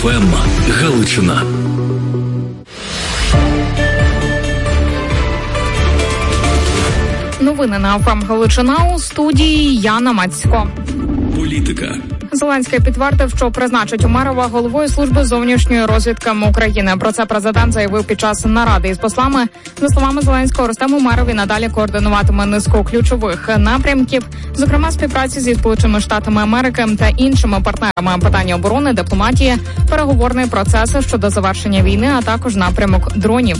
ФМ Галичина. Новини на ФМ Галичина, у студії Яна Мацько. Політика. Зеленський підтвердив, що призначить Умерова головою служби зовнішньої розвідки України. Про це президент заявив під час наради із послами. За словами Зеленського, Рустем Умеров і надалі координуватиме низку ключових напрямків, зокрема співпраці зі Сполученими Штатами Америки та іншими партнерами, питання оборони, дипломатії, переговорний процес щодо завершення війни, а також напрямок дронів.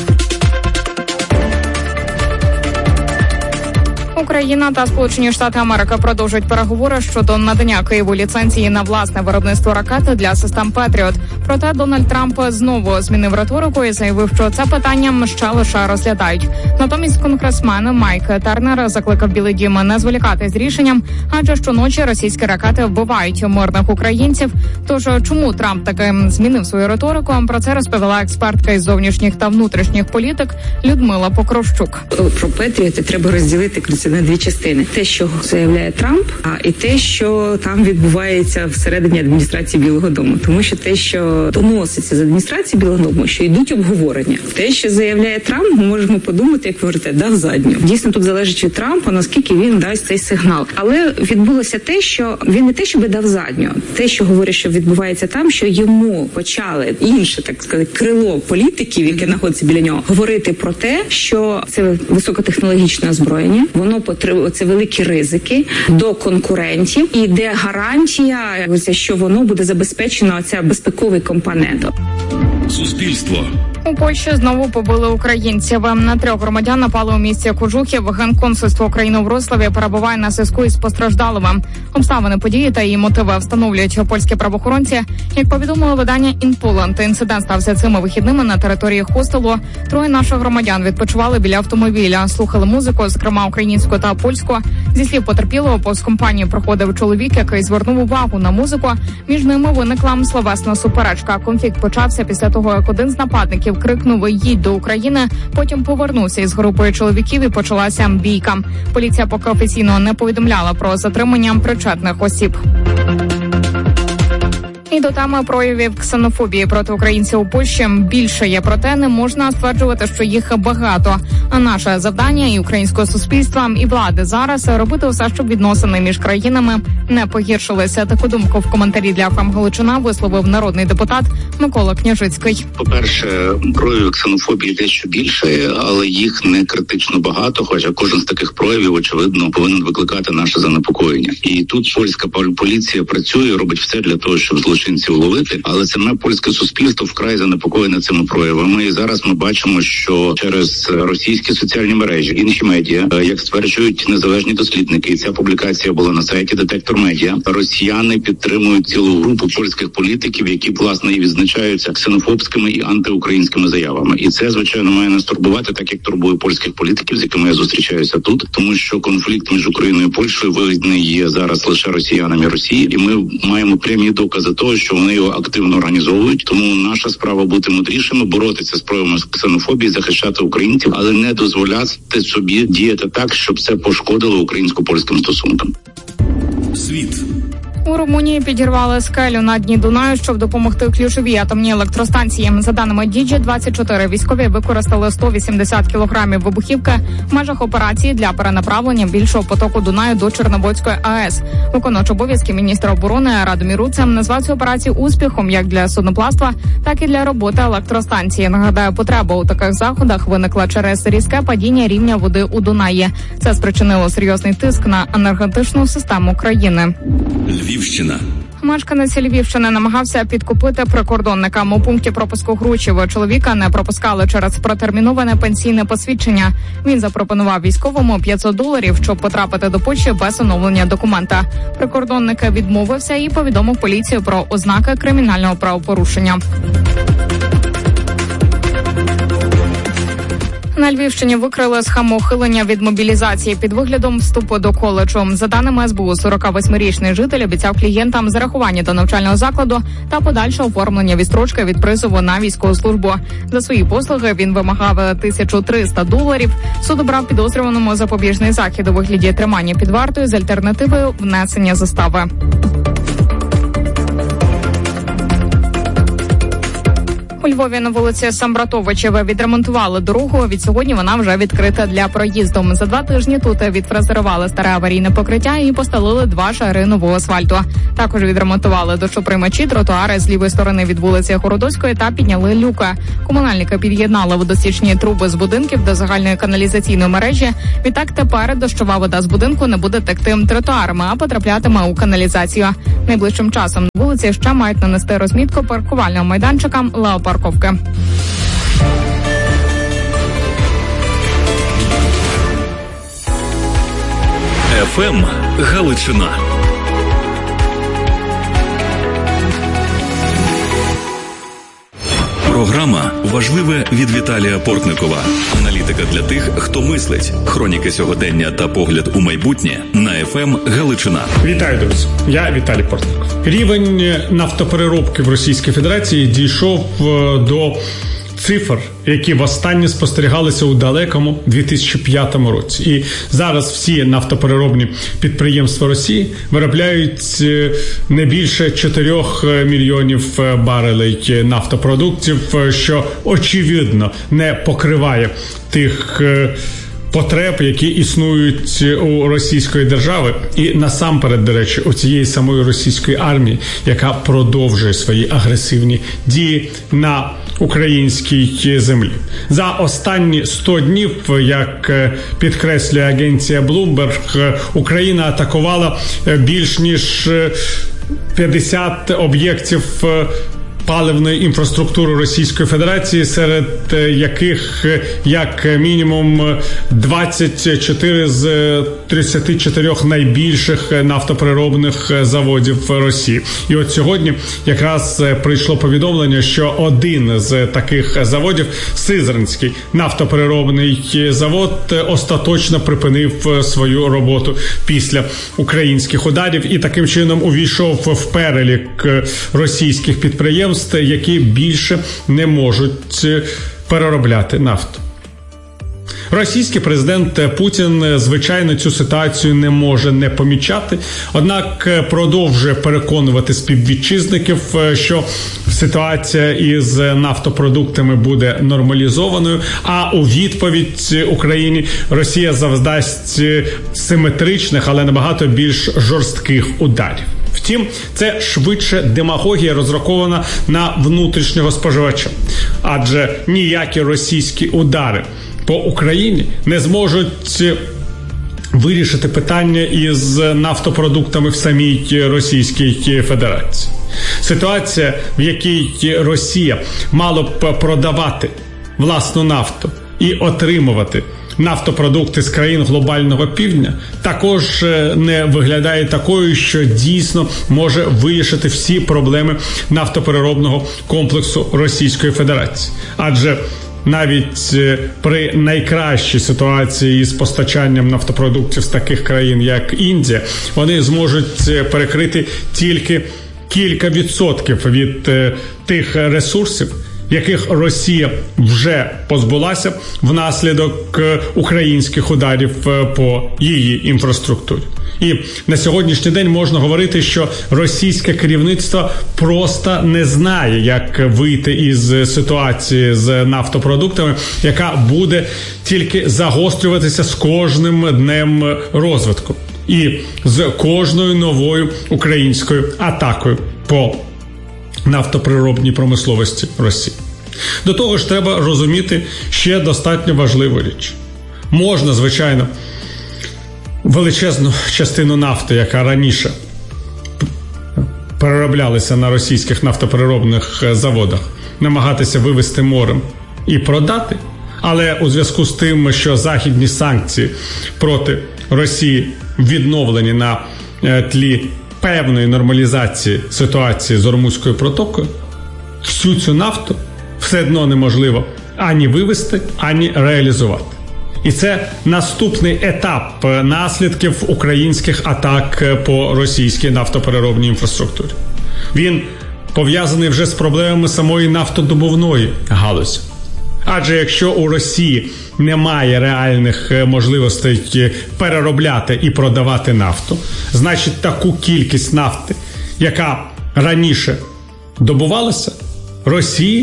Україна та Сполучені Штати Америки продовжують переговори щодо надання Києву ліцензії на власне виробництво ракет для систем «Петріот». Проте Дональд Трамп знову змінив риторику і заявив, що це питання ще лише розглядають. Натомість конгресмен Майк Тернер закликав Білий Дім не зволікати з рішенням, адже щоночі російські ракети вбивають мирних українців. Тож чому Трамп таки змінив свою риторику? Про це розповіла експертка із зовнішніх та внутрішніх політик Людмила Покровщук. Про «Петріоти» треба розділити на дві частини. Те, що заявляє Трамп, і те, що там відбувається всередині адміністрації Білого Дому. Тому що те, що доноситься з адміністрації Білого Дому, що йдуть обговорення. Те, що заявляє Трамп, ми можемо подумати, як ви говорите, дав задню. Дійсно, тут залежить від Трампа, наскільки він дасть цей сигнал. Але відбулося те, що він не те, щоб дав задню. Те, що говорить, що відбувається там, що йому почали інше, так сказати, крило політиків, яке знаходиться біля нього, говорити про те, що це високотехнологічне озброєння, воно це великі ризики до конкурентів і де гарантія, що воно буде забезпечено, ця безпековий компонент. Суспільство. У Польщі знову побили українців. На 3 громадян напали у місті Кожухів. Генконсульство України у Вроцлаві перебуває на зв'язку із постраждалими. Обставини події та її мотиви встановлюють польські правоохоронці. Як повідомило видання «Інполанд», інцидент стався цими вихідними на території хостелу. 3 наших громадян відпочивали біля автомобіля, слухали музику, зокрема українську та польську. Зі слів потерпілого, повз компанію проходив чоловік, який звернув увагу на музику. Між ними виникла словесна суперечка. Конфлікт почався після того, як один з нападників крикнув «Їдь до України», потім повернувся із групою чоловіків і почалася бійка. Поліція поки офіційно не повідомляла про затримання причетних осіб. І до теми проявів ксенофобії проти українців у Польщі більше є, проте не можна стверджувати, що їх багато. А наше завдання і українського суспільства, і влади зараз робити все, щоб відносини між країнами не погіршилися. Таку думку в коментарі для ФМ Галичина висловив народний депутат Микола Княжицький. По-перше, проявів ксенофобії дещо більше, але їх не критично багато, хоча кожен з таких проявів, очевидно, повинен викликати наше занепокоєння. І тут польська поліція працює, робить все для того, щоб злочинців ловити, але саме польське суспільство вкрай занепокоєне цими проявами. І зараз ми бачимо, що через російські соціальні мережі, інші медіа, як стверджують незалежні дослідники, і ця публікація була на сайті Детектор Медіа, росіяни підтримують цілу групу польських політиків, які, власне, і відзначаються ксенофобськими і антиукраїнськими заявами. І це, звичайно, має нас турбувати, так як турбує польських політиків, з якими я зустрічаюся тут, тому що конфлікт між Україною і Польщею вигідний є зараз лише росіянам і Росії, і ми маємо прямі докази того, що вони його активно організовують. Тому наша справа бути мудрішими, боротися з проявами ксенофобії, захищати українців, але не дозволяти собі діяти так, щоб це пошкодило українсько-польським стосункам. Світ. У Румунії підірвали скелю на дні Дунаю, щоб допомогти ключовій атомній електростанції. За даними Діджі-24, військові використали 180 кілограмів вибухівки в межах операції для перенаправлення більшого потоку Дунаю до Чорнобильської АЕС. Виконувач обов'язків міністра оборони Радомір Руцем назвав цю операцію успіхом як для судноплавства, так і для роботи електростанції. Нагадаю, потреба у таких заходах виникла через різке падіння рівня води у Дунаї. Це спричинило серйозний тиск на енергетичну систему країни. Львівщина. Мешканець Львівщини намагався підкупити прикордонникам. У пункті пропуску Гручів чоловіка не пропускали через протерміноване пенсійне посвідчення. Він запропонував військовому $500, щоб потрапити до Польщі без оновлення документа. Прикордонник відмовився і повідомив поліцію про ознаки кримінального правопорушення. На Львівщині викрили схему ухилення від мобілізації під виглядом вступу до коледжу. За даними СБУ, 48-річний житель обіцяв клієнтам зарахування до навчального закладу та подальше оформлення відстрочки від призову на військову службу. За свої послуги він вимагав $1300. Суд обрав підозрюваному запобіжний захід у вигляді тримання під вартою з альтернативою внесення застави. У Львові на вулиці Самбратовичева відремонтували дорогу. Від сьогодні вона вже відкрита для проїзду. За 2 тижні тут відфрезерували старе аварійне покриття і постелили 2 шари нового асфальту. Також відремонтували дощоприймачі, тротуари з лівої сторони від вулиці Городоцької та підняли люки. Комунальники під'єднали водостічні труби з будинків до загальної каналізаційної мережі. Відтак тепер дощова вода з будинку не буде текти тротуарами, а потраплятиме у каналізацію. Найближчим часом на вулиці ще мають нанести розмітку паркувальним майданчикам леопарковки. ФМ Галичина. Програма «Важливе» від Віталія Портникова. Аналітика для тих, хто мислить. Хроніки сьогодення та погляд у майбутнє на ФМ Галичина. Вітаю, друзі. Я Віталій Портников. Рівень нафтопереробки в Російській Федерації дійшов до цифр, які востаннє спостерігалися у далекому 2005 році. І зараз всі нафтопереробні підприємства Росії виробляють не більше 4 мільйонів барелей нафтопродуктів, що очевидно не покриває тих потреб, які існують у російської держави і насамперед, до речі, у цієї самої російської армії, яка продовжує свої агресивні дії на українській землі. За останні 100 днів, як підкреслює агенція Bloomberg, Україна атакувала більш ніж 50 об'єктів паливної інфраструктури Російської Федерації, серед яких як мінімум 24 з 34 найбільших нафтопереробних заводів Росії. І от сьогодні якраз прийшло повідомлення, що один з таких заводів, Сизранський нафтопереробний завод, остаточно припинив свою роботу після українських ударів і таким чином увійшов в перелік російських підприємств, які більше не можуть переробляти нафту. Російський президент Путін, звичайно, цю ситуацію не може не помічати, однак продовжує переконувати співвітчизників, що ситуація із нафтопродуктами буде нормалізованою, а у відповідь Україні Росія завдасть симетричних, але набагато більш жорстких ударів. Втім, це швидше демагогія, розрахована на внутрішнього споживача. Адже ніякі російські удари по Україні не зможуть вирішити питання із нафтопродуктами в самій Російській Федерації. Ситуація, в якій Росія мала б продавати власну нафту і отримувати нафтопродукти з країн глобального півдня, також не виглядає такою, що дійсно може вирішити всі проблеми нафтопереробного комплексу Російської Федерації. Адже навіть при найкращій ситуації з постачанням нафтопродуктів з таких країн, як Індія, вони зможуть перекрити тільки кілька відсотків від тих ресурсів, яких Росія вже позбулася внаслідок українських ударів по її інфраструктурі. І на сьогоднішній день можна говорити, що російське керівництво просто не знає, як вийти із ситуації з нафтопродуктами, яка буде тільки загострюватися з кожним днем розвитку і з кожною новою українською атакою по нафтопереробній промисловості Росії. До того ж, треба розуміти ще достатньо важливу річ. Можна, звичайно, величезну частину нафти, яка раніше перероблялася на російських нафтопереробних заводах, намагатися вивести морем і продати, але у зв'язку з тим, що західні санкції проти Росії відновлені на тлі певної нормалізації ситуації з Ормузькою протокою, всю цю нафту все одно неможливо ані вивести, ані реалізувати. І це наступний етап наслідків українських атак по російській нафтопереробній інфраструктурі. Він пов'язаний вже з проблемами самої нафтодобувної галузі. Адже якщо у Росії немає реальних можливостей переробляти і продавати нафту, значить таку кількість нафти, яка раніше добувалася, Росії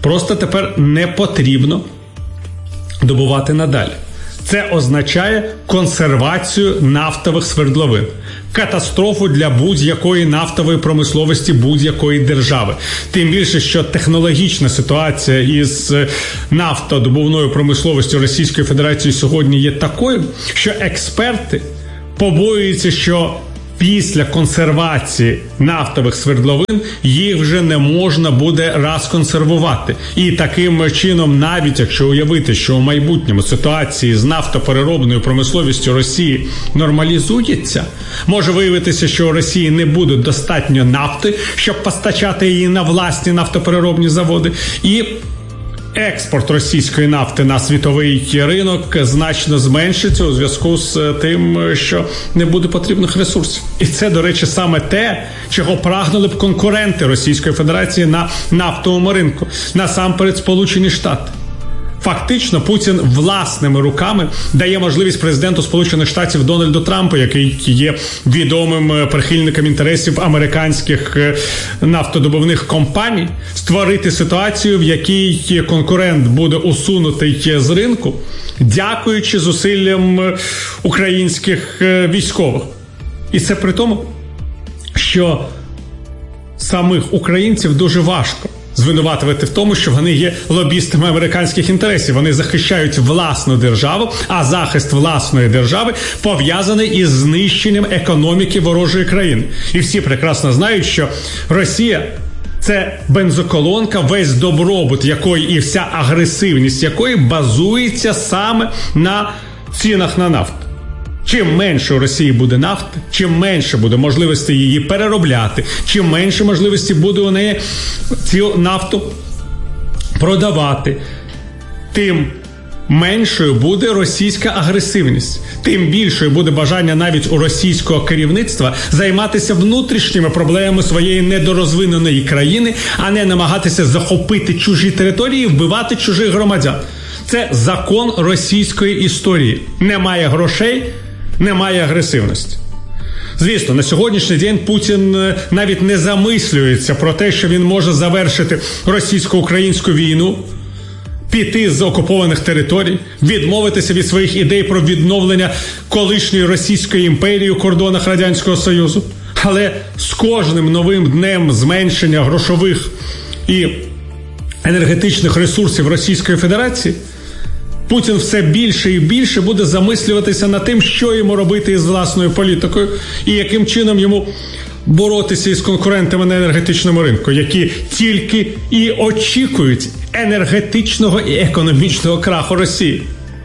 просто тепер не потрібно добувати надалі. Це означає консервацію нафтових свердловин, катастрофу для будь-якої нафтової промисловості будь-якої держави. Тим більше, що технологічна ситуація із нафтодобувною промисловістю Російської Федерації сьогодні є такою, що експерти побоюються, що після консервації нафтових свердловин їх вже не можна буде розконсервувати. І таким чином, навіть якщо уявити, що у майбутньому ситуації з нафтопереробною промисловістю Росії нормалізується, може виявитися, що у Росії не буде достатньо нафти, щоб постачати її на власні нафтопереробні заводи, і експорт російської нафти на світовий ринок значно зменшиться у зв'язку з тим, що не буде потрібних ресурсів. І це, до речі, саме те, чого прагнули б конкуренти Російської Федерації на нафтовому ринку. Насамперед Сполучені Штати. Фактично, Путін власними руками дає можливість президенту Сполучених Штатів Дональду Трампу, який є відомим прихильником інтересів американських нафтодобувних компаній, створити ситуацію, в якій конкурент буде усунутий з ринку, дякуючи зусиллям українських військових. І це при тому, що самих українців дуже важко звинуватувати в тому, що вони є лобістами американських інтересів. Вони захищають власну державу, а захист власної держави пов'язаний із знищенням економіки ворожої країни. І всі прекрасно знають, що Росія – це бензоколонка, весь добробут якої і вся агресивність якої базується саме на цінах на нафту. Чим менше у Росії буде нафти, чим менше буде можливості її переробляти, чим менше можливості буде у неї цю нафту продавати, тим меншою буде російська агресивність, тим більшою буде бажання навіть у російського керівництва займатися внутрішніми проблемами своєї недорозвиненої країни, а не намагатися захопити чужі території і вбивати чужих громадян. Це закон російської історії. Немає грошей – немає агресивності. Звісно, на сьогоднішній день Путін навіть не замислюється про те, що він може завершити російсько-українську війну, піти з окупованих територій, відмовитися від своїх ідей про відновлення колишньої Російської імперії у кордонах Радянського Союзу. Але з кожним новим днем зменшення грошових і енергетичних ресурсів Російської Федерації Путін все більше і більше буде замислюватися над тим, що йому робити із власною політикою і яким чином йому боротися із конкурентами на енергетичному ринку, які тільки і очікують енергетичного і економічного краху Росії.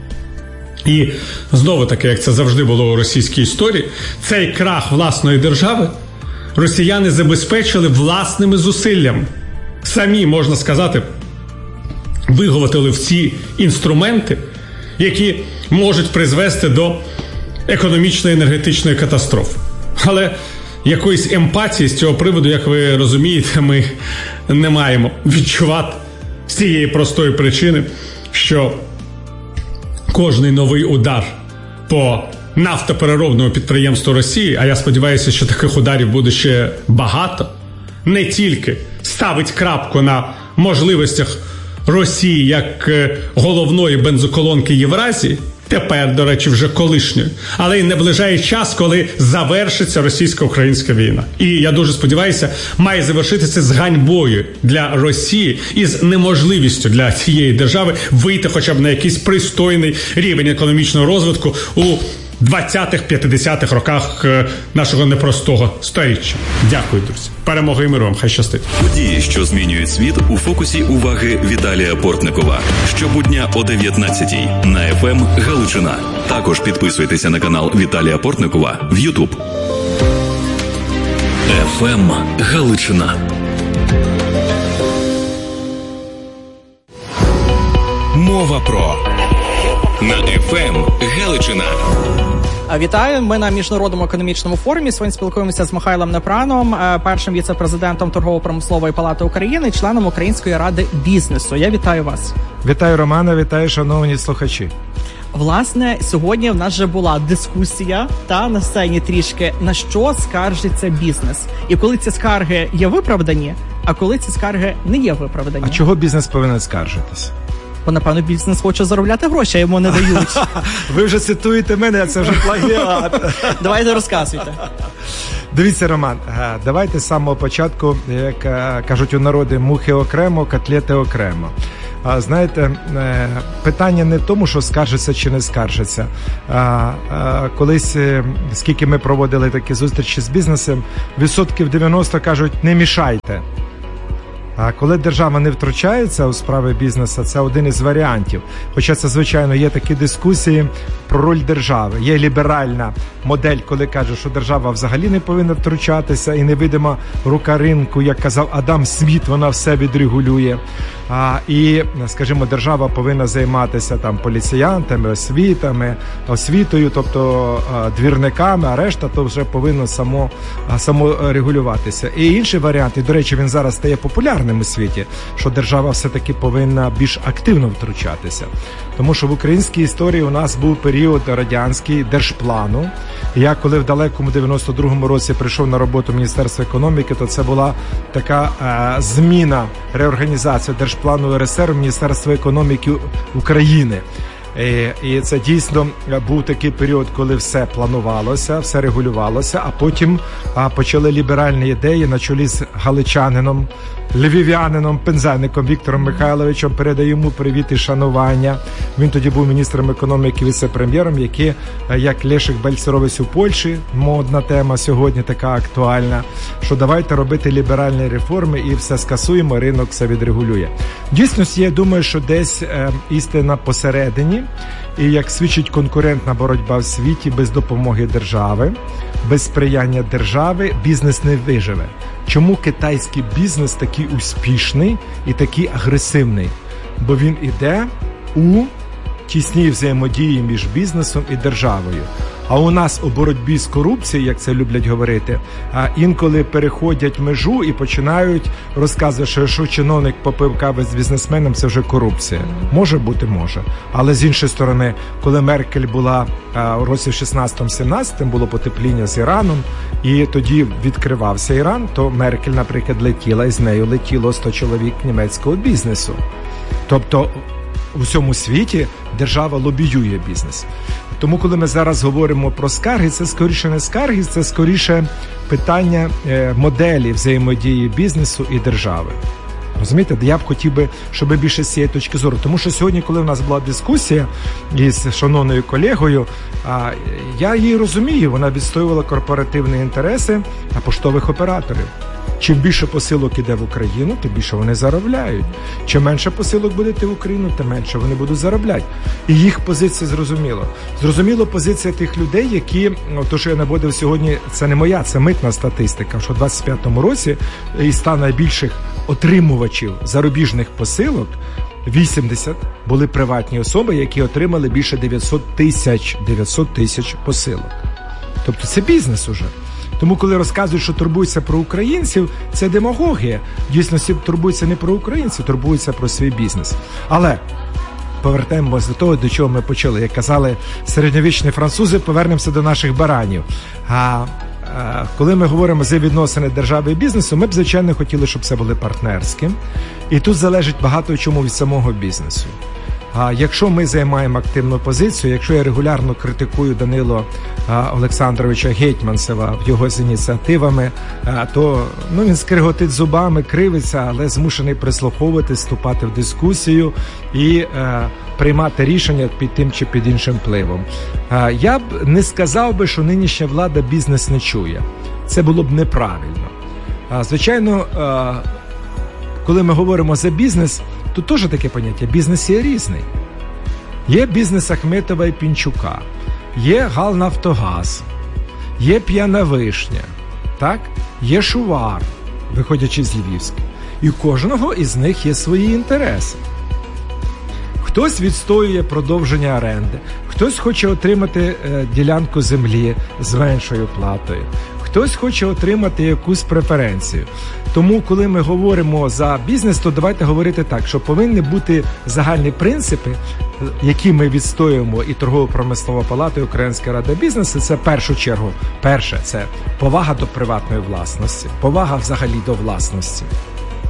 І знову таки, як це завжди було у російській історії, цей крах власної держави росіяни забезпечили власними зусиллями. Самі, можна сказати, виготовили всі інструменти, які можуть призвести до економічної енергетичної катастрофи. Але якоїсь емпатії з цього приводу, як ви розумієте, ми не маємо відчувати з цієї простої причини, що кожний новий удар по нафтопереробному підприємству Росії, а я сподіваюся, що таких ударів буде ще багато, не тільки ставить крапку на можливостях Росії як головної бензоколонки Євразії, тепер, до речі, вже колишньої, але й наближає час, коли завершиться російсько-українська війна. І я дуже сподіваюся, має завершитися з ганьбою для Росії і з неможливістю для цієї держави вийти хоча б на якийсь пристойний рівень економічного розвитку у 20-х, 50-х роках нашого непростого сторіччя. Дякую, друзі. Перемоги і миру вам. Хай щастить. Події, що змінюють світ, у фокусі уваги Віталія Портникова. Щобудня о 19-й на ФМ Галичина. Також підписуйтеся на канал Віталія Портникова в YouTube. ФМ Галичина. Мова про на ФМ Галичина. Вітаю, ми на Міжнародному економічному форумі. Сьогодні спілкуємося з Михайлом Непраном, першим віце-президентом Торгово-промислової палати України, членом Української ради бізнесу. Я вітаю вас. Вітаю, Романа, вітаю, шановні слухачі. Власне, сьогодні в нас вже була дискусія на сцені трішки, на що скаржиться бізнес. І коли ці скарги є виправдані, а коли ці скарги не є виправдані. А чого бізнес повинен скаржитись? Бо, напевно, бізнес хоче заробляти гроші, а йому не дають. Ви вже цитуєте мене, це вже плагіат. Давайте розказуйте. Дивіться, Роман, давайте з самого початку, як кажуть у народі, мухи окремо, котлети окремо. Знаєте, питання не в тому, що скаржиться чи не скаржиться. Колись, скільки ми проводили такі зустрічі з бізнесом, 90% кажуть, не мішайте. А коли держава не втручається у справи бізнесу, це один із варіантів. Хоча це, звичайно, є такі дискусії про роль держави. Є ліберальна модель, коли каже, що держава взагалі не повинна втручатися і невидима рука ринку, як казав Адам Сміт, вона все відрегулює. І, скажімо, держава повинна займатися там поліціянтами, освітою, тобто двірниками, а решта то вже повинно само регулюватися. І інший варіант, і, до речі, він зараз стає популярним у світі, що держава все-таки повинна більш активно втручатися. Тому що в українській історії у нас був період радянський держплану. І я коли в далекому 92-му році прийшов на роботу в Міністерство економіки, то це була така зміна, реорганізація держплану РСР в Міністерство економіки України. І це дійсно був такий період, коли все планувалося, все регулювалося, а потім почали ліберальні ідеї на чолі з галичанином, львів'янином, пензенником Віктором Михайловичем. Передаю йому привіт і шанування. Він тоді був міністром економіки, віце-прем'єром, який, як Лешик Бальцеровець у Польщі, модна тема сьогодні така актуальна, що давайте робити ліберальні реформи і все скасуємо, ринок все відрегулює. В дійсності, я думаю, що десь істина посередині, і як свідчить конкурентна боротьба в світі, без допомоги держави, без сприяння держави бізнес не виживе. Чому китайський бізнес такий успішний і такий агресивний? Бо він іде у тісній взаємодії між бізнесом і державою. А у нас у боротьбі з корупцією, як це люблять говорити, інколи переходять межу і починають розказувати, що чиновник попив кави з бізнесменом, це вже корупція. Може бути, може. Але з іншої сторони, коли Меркель була у році 16-17, було потепління з Іраном, і тоді відкривався Іран, то Меркель, наприклад, летіла, і з нею летіло 100 чоловік німецького бізнесу. Тобто у всьому світі держава лобіює бізнес. Тому, коли ми зараз говоримо про скарги, це скоріше не скарги, це скоріше питання моделі взаємодії бізнесу і держави. Розумієте, я б хотів би, щоб більше з цієї точки зору. Тому що сьогодні, коли в нас була дискусія із шановною колегою, я її розумію, вона відстоювала корпоративні інтереси поштових операторів. Чим більше посилок іде в Україну, тим більше вони заробляють. Чим менше посилок буде йти в Україну, тим менше вони будуть заробляти. І їх позиція зрозуміла. Зрозуміло позиція тих людей, які, то, що я наводив сьогодні, це не моя, це митна статистика, що в 25-му році із 100 найбільших отримувачів зарубіжних посилок 80 були приватні особи, які отримали більше 900 тисяч посилок. Тобто це бізнес уже. Тому, коли розказують, що турбуються про українців, це демагогія. Дійсно, всі турбуються не про українців, турбуються про свій бізнес. Але повертаємося до того, до чого ми почали. Як казали середньовічні французи, повернемося до наших баранів. Коли ми говоримо за відносини держави і бізнесу, ми б, звичайно, хотіли, щоб це були партнерським. І тут залежить багато чому від самого бізнесу. Якщо ми займаємо активну позицію, якщо я регулярно критикую Данила Олександровича Гетьманцева його з ініціативами, то він скриготить зубами, кривиться, але змушений прислуховувати, вступати в дискусію і приймати рішення під тим чи під іншим впливом. Я б не сказав би, що нинішня влада бізнес не чує. Це було б неправильно. Звичайно, коли ми говоримо за бізнес, тут теж таке поняття. Бізнес є різний. Є бізнес Ахметова і Пінчука, є Галнафтогаз, є П'яна Вишня, так? Є Шувар, виходячи з Львівська. І у кожного із них є свої інтереси. Хтось відстоює продовження оренди, хтось хоче отримати ділянку землі з меншою платою, хтось хоче отримати якусь преференцію. Тому, коли ми говоримо за бізнес, то давайте говорити так, що повинні бути загальні принципи, які ми відстоюємо і Торгово-промислова палата, і Українська рада бізнесу. Це в першу чергу. Перше – це повага до приватної власності, повага взагалі до власності.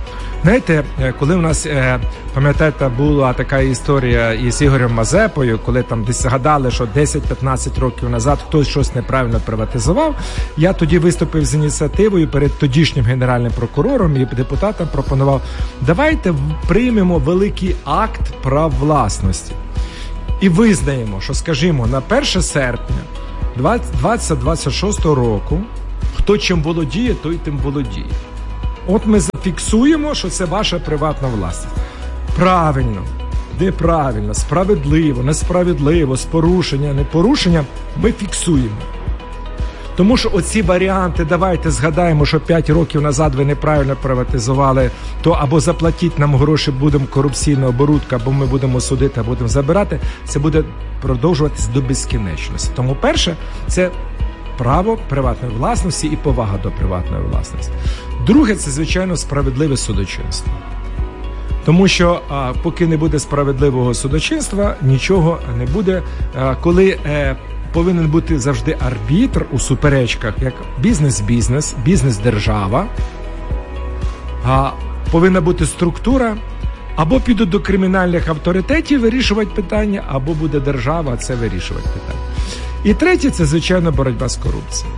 Знаєте, коли у нас, пам'ятаєте, була така історія із Ігорем Мазепою, коли там десь згадали, що 10-15 років назад хтось щось неправильно приватизував, я тоді виступив з ініціативою перед тодішнім генеральним прокурором і депутатам пропонував, давайте приймемо великий акт прав власності і визнаємо, що, скажімо, на 1 серпня 2026 року хто чим володіє, той тим володіє. От ми зафіксуємо, що це ваша приватна власність. Правильно, неправильно, справедливо, несправедливо, з порушення, не порушення, ми фіксуємо. Тому що оці варіанти, давайте згадаємо, що 5 років назад ви неправильно приватизували, то або заплатіть нам гроші, будемо корупційна оборудка, або ми будемо судити, а будемо забирати, це буде продовжуватись до безкінечності. Тому перше, це право приватної власності і повага до приватної власності. Друге, це, звичайно, справедливе судочинство. Тому що поки не буде справедливого судочинства, нічого не буде. Коли повинен бути завжди арбітр у суперечках, як бізнес-бізнес, бізнес-держава, повинна бути структура, або підуть до кримінальних авторитетів вирішувати питання, або буде держава це вирішувати питання. І третє, це, звичайно, боротьба з корупцією.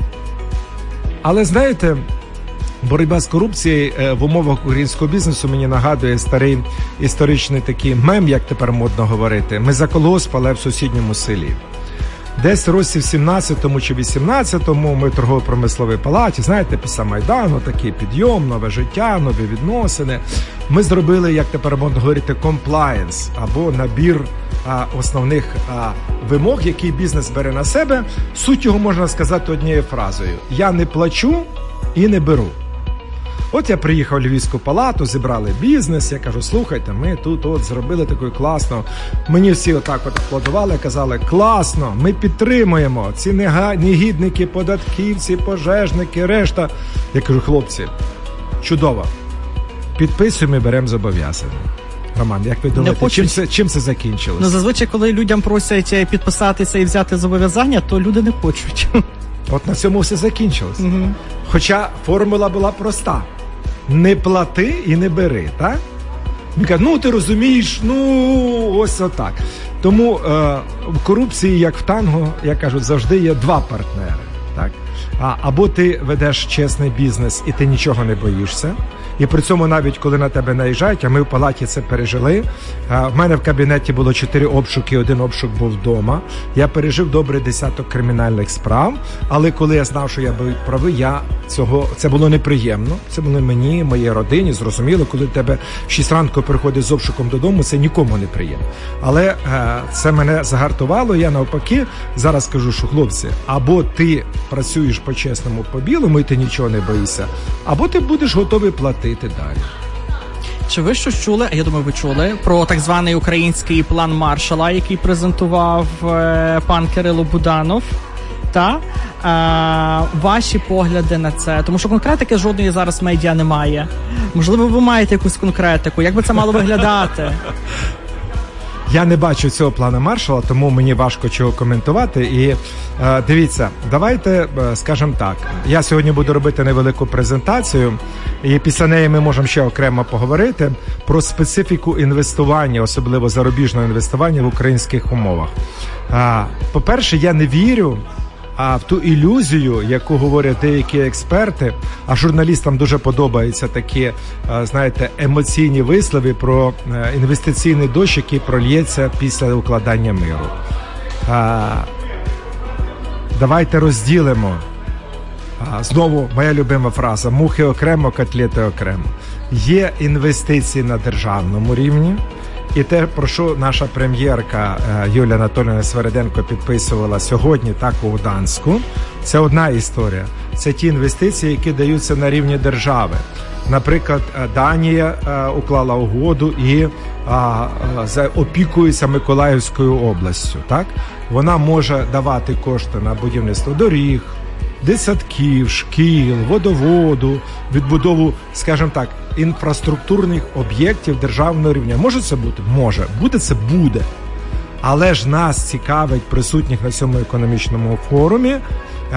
Але, знаєте, боротьба з корупцією в умовах українського бізнесу мені нагадує старий історичний такий мем, як тепер модно говорити. Ми за колгосп, але в сусідньому селі. Десь в році в 17-му чи 18-му ми в торгово-промисловій палаті, знаєте, після Майдану, такий підйом, нове життя, нові відносини. Ми зробили, як тепер можна говорити, комплаєнс, або набір основних вимог, які бізнес бере на себе. Суть його можна сказати однією фразою. Я не плачу і не беру. От я приїхав в Львівську палату, зібрали бізнес, я кажу, слухайте, ми тут от зробили таке класно. Мені всі отак от аплодували, казали, класно, ми підтримуємо, ці негідники, податківці, пожежники, решта. Я кажу, хлопці, чудово, підписуємо і беремо зобов'язання. Роман, як ви думаєте, чим це закінчилось? Ну, зазвичай, коли людям просять підписатися і взяти зобов'язання, то люди не хочуть. От на цьому все закінчилось. Угу. Хоча формула була проста. Не плати і не бери, так? Він каже, ну ти розумієш, ну ось отак. Тому в корупції, як в танго, як кажуть, завжди є два партнери. Так? Або ти ведеш чесний бізнес і ти нічого не боїшся. І при цьому навіть коли на тебе наїжджають, а ми в палаті це пережили. В мене в кабінеті було 4 обшуки, 1 обшук був вдома. Я пережив добре 10 кримінальних справ, але коли я знав, що я був правий, це було неприємно. Це було мені, моїй родині, зрозуміло, коли тебе в 6 ранку приходить з обшуком додому, це нікому не приємно. Але це мене загартувало, я навпаки зараз кажу, що хлопці, або ти працюєш по-чесному, по-білому, і ти нічого не боїшся, або ти будеш готовий платити далі. Чи ви щось чули, а я думаю, ви чули, про так званий український план Маршалла, який презентував пан Кирило Буданов? Та? Ваші погляди на це? Тому що конкретики жодної зараз в медіа немає. Можливо, ви маєте якусь конкретику? Як би це мало виглядати? Я не бачу цього плану Маршалла, тому мені важко чого коментувати. І дивіться, давайте скажемо так. Я сьогодні буду робити невелику презентацію, і після неї ми можемо ще окремо поговорити про специфіку інвестування, особливо зарубіжного інвестування в українських умовах. По-перше, я не вірю в ту ілюзію, яку говорять деякі експерти, а журналістам дуже подобаються такі, знаєте, емоційні вислови про інвестиційний дощ, який прольється після укладання миру. Давайте розділимо. Знову моя любима фраза: мухи окремо, котлети окремо. Є інвестиції на державному рівні, і те, про що наша прем'єрка Юлія Анатоліївна Свериденко підписувала сьогодні, так у Гданську, це одна історія. Це ті інвестиції, які даються на рівні держави. Наприклад, Данія уклала угоду і опікується Миколаївською областю. Так? Вона може давати кошти на будівництво доріг, дитсадків, шкіл, водоводу, відбудову, скажімо так, інфраструктурних об'єктів державного рівня. Може це бути? Може. Буде це? Буде. Але ж нас цікавить присутніх на цьому економічному форумі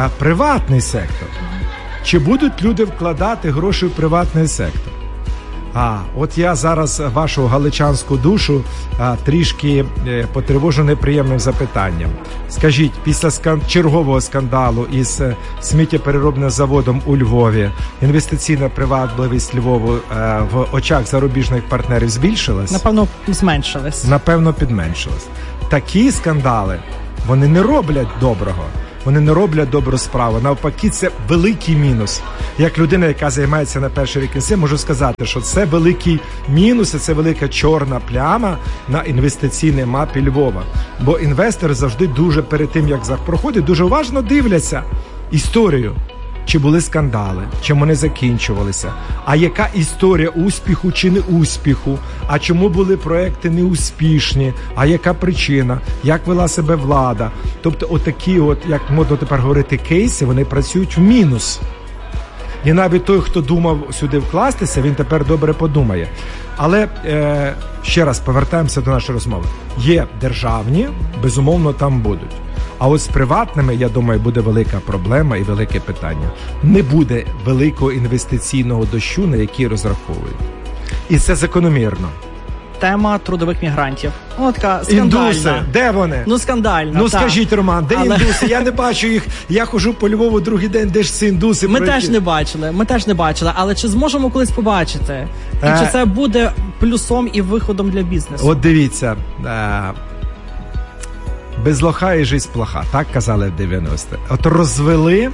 приватний сектор. Чи будуть люди вкладати гроші в приватний сектор? От я зараз вашу галичанську душу трішки потривожу неприємним запитанням. Скажіть, після чергового скандалу із сміттєпереробним заводом у Львові інвестиційна привабливість Львову в очах зарубіжних партнерів збільшилась? Напевно, зменшилась. Напевно, підменшилась. Такі скандали, вони не роблять доброго. Вони не роблять добру справу. Навпаки, це великий мінус. Як людина, яка займається на перший рік НС, можу сказати, що це великий мінус, і це велика чорна пляма на інвестиційній мапі Львова. Бо інвестори завжди дуже перед тим, як проходить, дуже уважно дивляться історію. Чи були скандали, чим вони закінчувалися, а яка історія успіху чи не успіху, а чому були проекти неуспішні, а яка причина, як вела себе влада. Тобто отакі, як модно тепер говорити, кейси, вони працюють в мінус. І навіть той, хто думав сюди вкластися, він тепер добре подумає. Але ще раз повертаємося до нашої розмови. Є державні, безумовно, там будуть. А от з приватними, я думаю, буде велика проблема і велике питання. Не буде великого інвестиційного дощу, на який розраховують. І це закономірно. Тема трудових мігрантів. Така скандальна. Індуси, де вони? Скандально, скажіть, Роман, де індуси? Я не бачу їх. Я ходжу по Львову другий день, де ж ці індуси? Ми теж не бачили. Але чи зможемо колись побачити? І чи це буде плюсом і виходом для бізнесу? От дивіться, без лоха і жизнь плоха, так казали в 90-х. От розвели,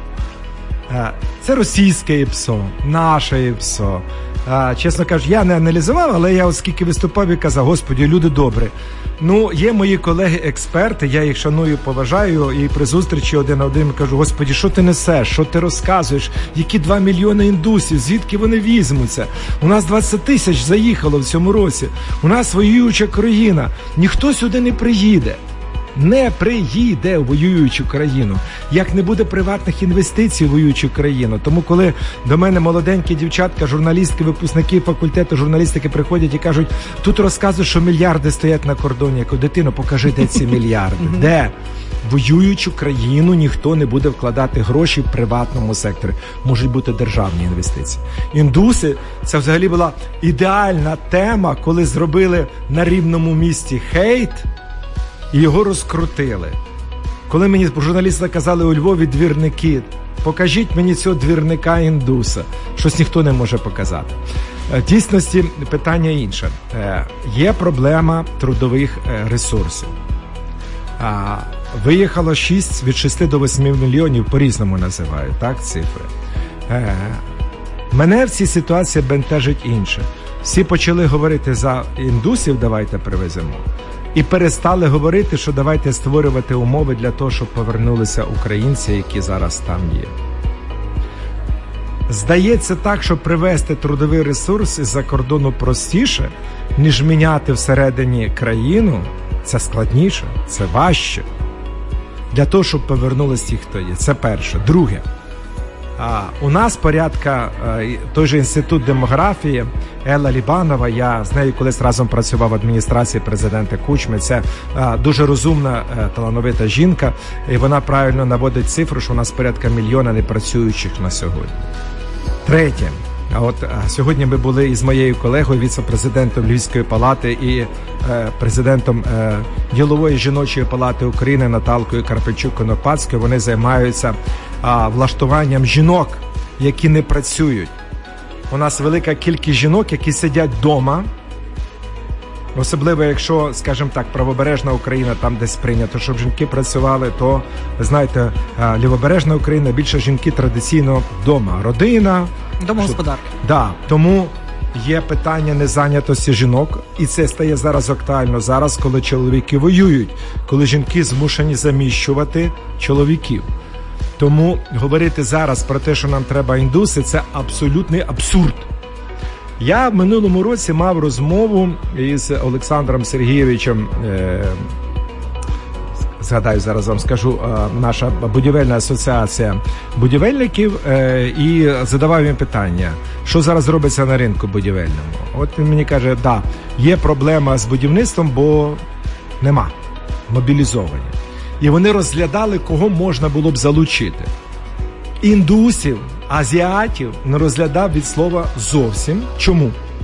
це російське ІПСО, наше ІПСО. Чесно кажучи, я не аналізував, але я оскільки виступав і казав, господи, люди добрі. Є мої колеги-експерти, я їх шаную, поважаю, і при зустрічі один на один кажу, господи, що ти несеш, що ти розказуєш, які 2 мільйони індусів, звідки вони візьмуться? У нас 20 тисяч заїхало в цьому році, у нас воююча країна, ніхто сюди не приїде. Не приїде в воюючу країну, як не буде приватних інвестицій в воюючу країну. Тому коли до мене молоденькі дівчатка, журналістки, випускники факультету журналістики приходять і кажуть, тут розказують, що мільярди стоять на кордоні. Я кажу, дитино, покажи, де ці мільярди. Де? В воюючу країну ніхто не буде вкладати гроші в приватному секторі. Можуть бути державні інвестиції. Індуси – це взагалі була ідеальна тема, коли зробили на рівному місці хейт, і його розкрутили. Коли мені журналісти казали у Львові двірники, покажіть мені цього двірника індуса. Щось ніхто не може показати. В дійсності питання інше. Є проблема трудових ресурсів. Виїхало від 6 до 8 мільйонів, по-різному називають, так, цифри. Мене в цій ситуації бентежить інше. Всі почали говорити за індусів, давайте привеземо. І перестали говорити, що давайте створювати умови для того, щоб повернулися українці, які зараз там є. Здається так, що привезти трудовий ресурс із-за кордону простіше, ніж міняти всередині країну. Це складніше, це важче. Для того, щоб повернулися ті, хто є. Це перше. Друге. У нас порядка, той же інститут демографії, Елла Лібанова, я з нею колись разом працював в адміністрації президента Кучми, це дуже розумна, талановита жінка, і вона правильно наводить цифру, що у нас порядка 1 мільйона непрацюючих на сьогодні. Третє. Сьогодні ми були із моєю колегою, віце-президентом Львівської палати і президентом Ділової жіночої палати України Наталкою Карпенчук-Конопадською. Вони займаються влаштуванням жінок, які не працюють. У нас велика кількість жінок, які сидять вдома, особливо якщо, скажімо так, правобережна Україна, там десь прийнято, щоб жінки працювали, то, ви знаєте, лівобережна Україна, більше жінки традиційно вдома. Родина. Домогосподарки. Да, тому є питання незайнятості жінок, і це стає зараз актуально зараз, коли чоловіки воюють, коли жінки змушені заміщувати чоловіків. Тому говорити зараз про те, що нам треба індуси, це абсолютний абсурд. Я в минулому році мав розмову із Олександром Сергійовичем, згадаю, зараз вам скажу, наша будівельна асоціація будівельників, і задавав їм питання, що зараз робиться на ринку будівельному. От він мені каже, да, є проблема з будівництвом, бо нема, мобілізовані. І вони розглядали, кого можна було б залучити. Індусів, азіатів не розглядав від слова зовсім. Чому?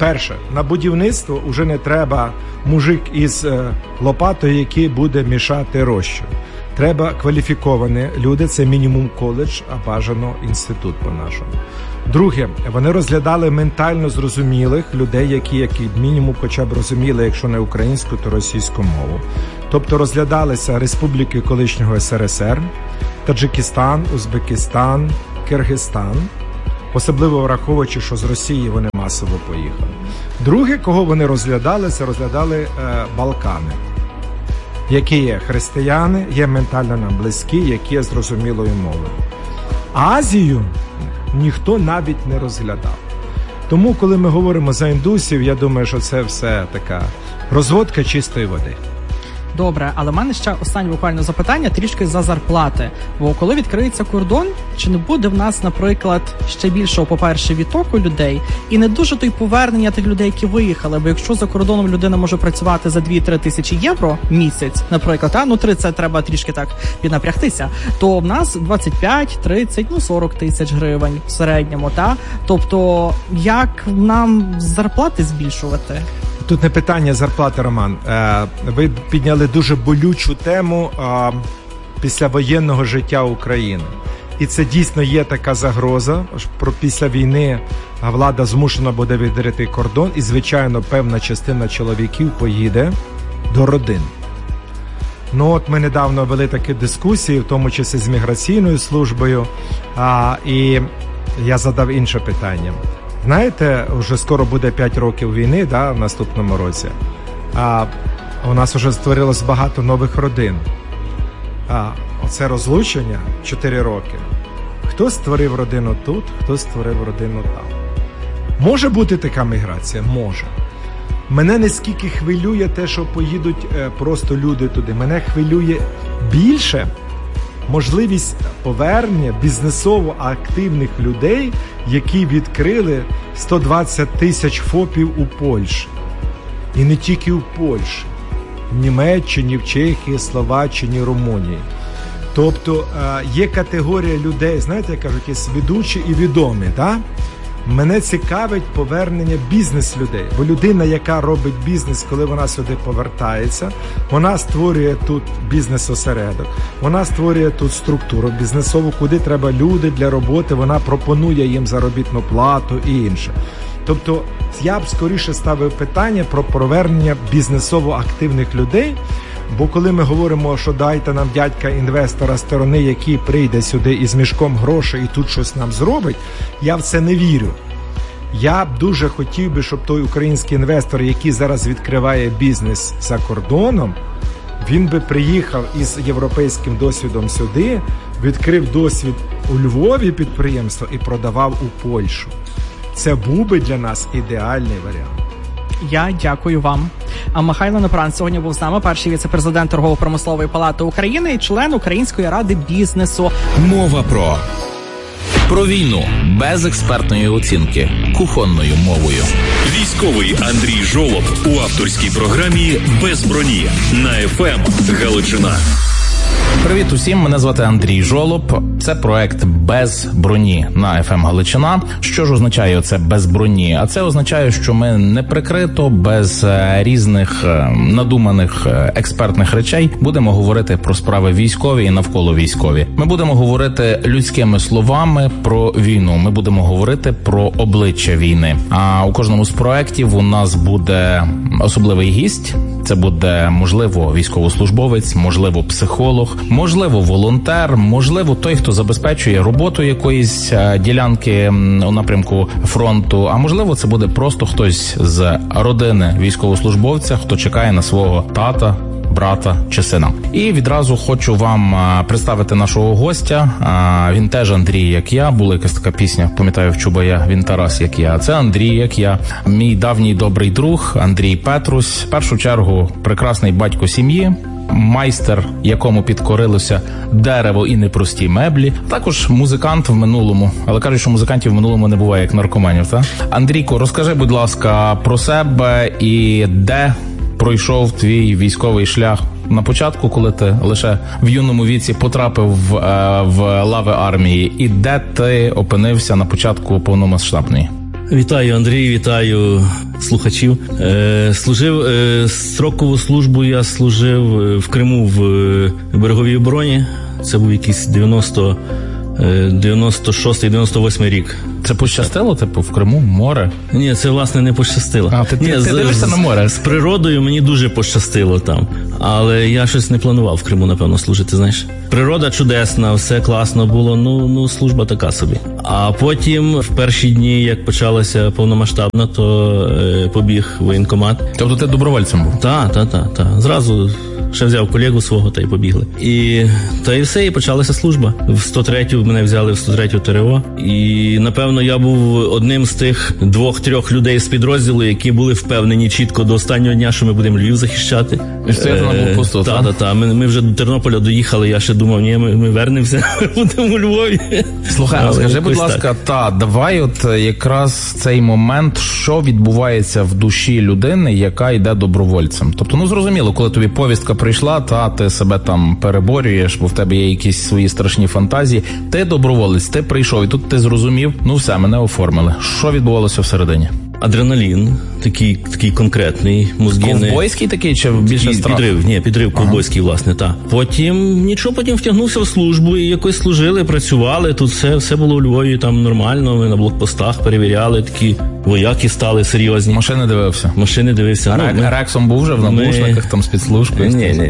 Перше, на будівництво вже не треба мужик із лопатою, який буде мішати розчин. Треба кваліфіковані люди, це мінімум коледж, а бажано інститут по-нашому. Друге, вони розглядали ментально зрозумілих людей, які мінімум хоча б розуміли, якщо не українську, то російську мову. Тобто розглядалися республіки колишнього СРСР, Таджикистан, Узбекистан, Киргизстан, особливо враховуючи, що з Росії вони масово поїхали. Друге, кого вони розглядали, це розглядали Балкани, які є християни, є ментально нам близькі, які є зрозумілою мовою. Азію ніхто навіть не розглядав. Тому, коли ми говоримо за індусів, я думаю, що це все така розводка чистої води. Добре, але в мене ще останнє буквально запитання трішки за зарплати. Бо коли відкриється кордон, чи не буде в нас, наприклад, ще більшого, по-перше, відтоку людей і не дуже то й повернення тих людей, які виїхали? Бо якщо за кордоном людина може працювати за 2-3 тисячі євро місяць, наприклад, 30 треба трішки так піднапрягтися, то в нас 25, 30, 40 тисяч гривень в середньому, та? Тобто, як нам зарплати збільшувати? Тут не питання зарплати, Роман. Ви підняли дуже болючу тему післявоєнного життя України. І це дійсно є така загроза, що після війни влада змушена буде відкрити кордон, і, звичайно, певна частина чоловіків поїде до родин. От ми недавно вели такі дискусії, в тому числі з міграційною службою, і я задав інше питання. Знаєте, вже скоро буде 5 років війни, в наступному році. У нас вже створилось багато нових родин. Оце розлучення 4 роки. Хто створив родину тут, хто створив родину там. Може бути така міграція? Може. Мене не скільки хвилює те, що поїдуть просто люди туди. Мене хвилює більше можливість повернення бізнесово активних людей, які відкрили 120 тисяч ФОПів у Польщі. І не тільки у Польщі. В Німеччині, в Чехії, Словаччині, Румунії. Тобто є категорія людей, знаєте, як кажуть, є ведучі і відомі, так? Мене цікавить повернення бізнес-людей, бо людина, яка робить бізнес, коли вона сюди повертається, вона створює тут бізнес-осередок, вона створює тут структуру бізнесову, куди треба люди для роботи, вона пропонує їм заробітну плату і інше. Тобто я б скоріше ставив питання про повернення бізнесово активних людей, бо коли ми говоримо, що дайте нам дядька-інвестора сторони, який прийде сюди із мішком грошей і тут щось нам зробить, я в це не вірю. Я б дуже хотів би, щоб той український інвестор, який зараз відкриває бізнес за кордоном, він би приїхав із європейським досвідом сюди, відкрив досвід у Львові підприємство і продавав у Польщу. Це був би для нас ідеальний варіант. Я дякую вам. А Михайло Непран сьогодні був з нами, перший віце-президент Торгово-промислової палати України і член Української ради бізнесу. Мова про війну без експертної оцінки, кухонною мовою. Військовий Андрій Жолоб у авторській програмі «Без броні» на FM Галичина. Привіт усім, мене звати Андрій Жолоб. Це проект «Без броні» на FM Галичина. Що ж означає це «без броні»? А це означає, що ми не прикрито, без різних надуманих експертних речей будемо говорити про справи військові і навколо військові. Ми будемо говорити людськими словами про війну. Ми будемо говорити про обличчя війни. А у кожному з проектів у нас буде особливий гість. Це буде, можливо, військовослужбовець, можливо, психолог, можливо, волонтер, можливо, той, хто забезпечує роботу якоїсь ділянки у напрямку фронту, а можливо, це буде просто хтось з родини військовослужбовця, хто чекає на свого тата, брата чи сина. І відразу хочу вам представити нашого гостя. Він теж Андрій, як я. Була якась така пісня, пам'ятаю, в Чубая, він Тарас, як я. Це Андрій, як я. Мій давній добрий друг Андрій Петрусь. В першу чергу прекрасний батько сім'ї, майстер, якому підкорилося дерево і непрості меблі. Також музикант в минулому. Але кажуть, що музикантів в минулому не буває, як наркоманів, так? Андрійко, розкажи, будь ласка, про себе і де пройшов твій військовий шлях на початку, коли ти лише в юному віці потрапив в лави армії, і де ти опинився на початку повномасштабної? Вітаю, Андрій, вітаю слухачів. Служив строкову службу, я служив в Криму в береговій обороні. Це був якийсь 96-98 рік. Це пощастило, типу, в Криму, море? Ні, це, власне, не пощастило. А, ти дивишся на море? З природою мені дуже пощастило там. Але я щось не планував в Криму, напевно, служити, знаєш. Природа чудесна, все класно було, ну служба така собі. А потім, в перші дні, як почалася повномасштабна, то побіг в воєнкомат. Тобто ти добровольцем був? Так. Зразу ще взяв колегу свого та й побігли. І все, і почалася служба. В 103-ю мене взяли в 103-ю ТРО. І, напевно, я був одним з тих 2-3 людей з підрозділу, які були впевнені чітко до останнього дня, що ми будемо Львів захищати. І стояти на блокпосту, так? Так. Ми вже до Тернополя доїхали, я ще думав, ні, ми вернемося, будемо у Львові. Слухай, а скажи, будь ласка, давай от якраз цей момент, що відбувається в душі людини, яка йде добровольцем. Тобто, зрозуміло, коли тобі повістка прийшла, ти себе там переборюєш, бо в тебе є якісь свої страшні фантазії. Ти доброволець, ти прийшов, і тут ти зрозумів, все, мене оформили. Що відбувалося всередині? Адреналін, такий конкретний, мозги. Ковбойський такий чи більше страх? Підрив ковбойський, власне, так. Потім втягнувся в службу і якось служили, працювали, тут все було у Львові там нормально, ми на блокпостах перевіряли, такі вояки стали серйозні. Машини дивився? Машини дивився. Рексом був вже в навушниках, там з підслужкою?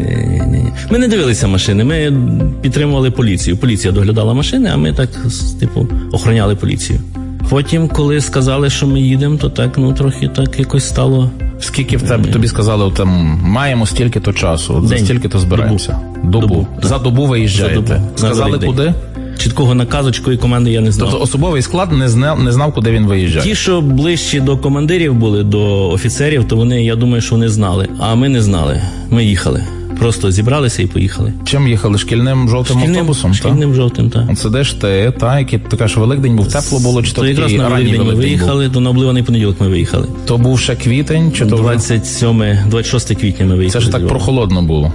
Ні. Ми не дивилися машини, ми підтримували поліцію. Поліція доглядала машини, а ми так, охороняли поліцію. Потім, коли сказали, що ми їдемо, то трохи так якось стало. Скільки в тебе тобі сказали, маємо стільки-то часу, за стільки-то збираємося? Добу. За добу виїжджаєте. Сказали куди? Чіткого наказу, чіткої команди я не знав. Тобто особовий склад не знав, куди він виїжджає? Ті, що ближчі до командирів були, до офіцерів, то я думаю, що вони знали. А ми не знали. Ми їхали. Просто зібралися і поїхали. Чим їхали? Шкільним жовтим автобусом? Шкільним жовтим, так. Сидиш ти, який ти кажеш, Великдень був, тепло було, чи то якраз на Великдень ми виїхали, то на обливаний понеділок ми виїхали. То був ще квітень? Чи 26 квітня ми виїхали. Це ж так прохолодно було?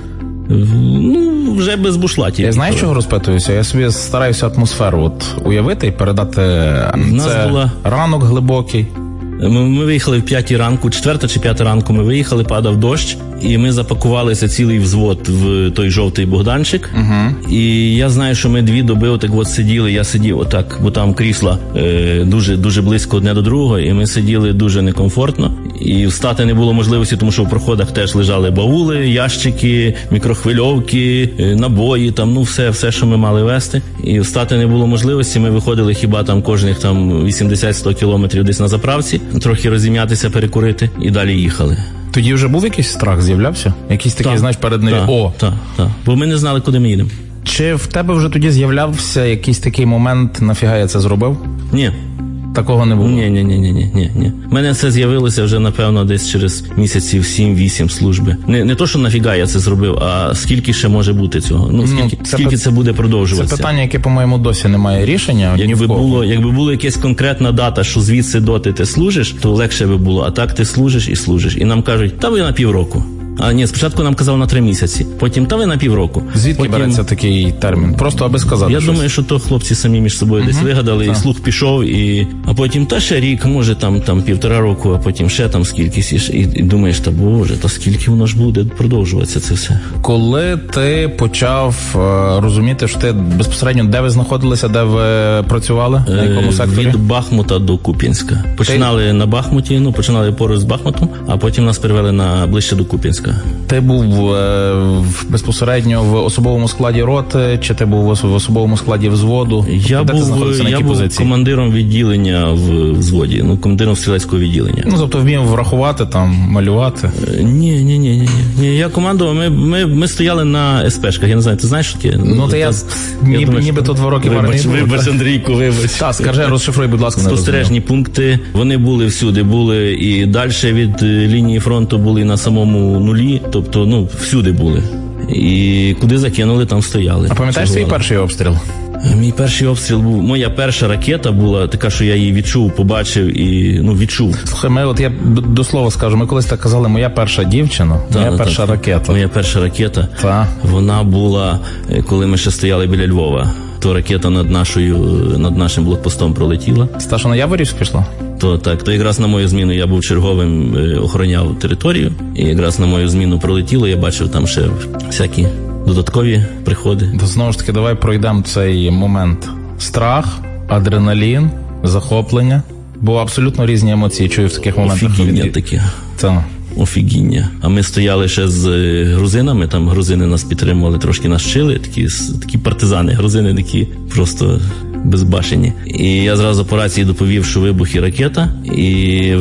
Вже без бушлатів. Я знаю, чого розпитуюся? Я собі стараюся атмосферу уявити і передати. Це ранок глибокий. Ми виїхали в 5 ранку, 4 чи 5 ранку ми виїхали, падав дощ, і ми запакувалися цілий взвод в той жовтий Богданчик. І я знаю, що ми 2 доби сиділи, я сидів отак, бо там крісла дуже близько одне до другого, і ми сиділи дуже некомфортно. І встати не було можливості, тому що в проходах теж лежали баули, ящики, мікрохвильовки, набої, все, що ми мали вести. І встати не було можливості, ми виходили хіба кожних 80-100 кілометрів десь на заправці, трохи розім'ятися, перекурити, і далі їхали. Тоді вже був якийсь страх, з'являвся? Якийсь такий, перед ним? Так. Бо ми не знали, куди ми їдемо. Чи в тебе вже тоді з'являвся якийсь такий момент, нафіга я це зробив? Ні. Такого не було? Ні. Мене це з'явилося вже, напевно, десь через місяців 7-8 служби. Не то, що нафіга я це зробив, а скільки ще може бути цього? Скільки це буде продовжуватися? Це питання, яке, по-моєму, досі не має рішення. Якби була якась конкретна дата, що звідси доти ти служиш, то легше би було. А так ти служиш. І нам кажуть, ви на півроку. А ні, спочатку нам казали на 3 місяці, потім ви на півроку. Звідки береться такий термін? Просто аби сказати Я щось. Думаю, що то хлопці самі між собою десь вигадали, і слух пішов, а потім ще рік, може там 1,5 року, а потім ще скількись, і думаєш, Боже, скільки воно ж буде продовжуватися це все. Коли ти почав розуміти, що ти безпосередньо, де ви знаходилися, де ви працювали, на якому секторі? Від Бахмута до Куп'янська. Починали на Бахмуті, починали поруч з Бахмутом, а потім нас перевели ближче до Куп'янська. Ти був безпосередньо в особовому складі роти, чи ти був в особовому складі взводу? Я був командиром відділення в взводі, командиром стрілецького відділення. Тобто вмів врахувати, малювати? Ні. Я командував, ми стояли на СПшках, я не знаю, ти знаєш, що таке? Ніби то 2 роки в армії. Вибач, Андрійку, вибач. Так, скажи, розшифруй, будь ласка. Спостережні пункти, вони були всюди, були і далі від лінії фронту, були на самому нулі, тобто, всюди були. І куди закинули, там стояли. А пам'ятаєш свій перший обстріл? Мій перший обстріл був, моя перша ракета була така, що я її відчув, побачив і, відчув. Слухай, я до слова скажу, ми колись так казали, моя перша дівчина, моя перша ракета. Моя перша ракета, вона була, коли ми ще стояли біля Львова. То ракета над нашим блокпостом пролетіла. Та, що на Яворівськ пішла? То якраз на мою зміну я був черговим, охороняв територію, і якраз на мою зміну пролетіло, я бачив там ще всякі додаткові приходи. То знову ж таки, давай пройдемо цей момент. Страх, адреналін, захоплення. Бо абсолютно різні емоції чую в таких моментах. Офігіння таке. Так. Офігіння. А ми стояли ще з грузинами, там грузини нас підтримували, трошки нас вчили, такі партизани, грузини такі просто безбашені. І я зразу по рації доповів, що вибух і ракета, і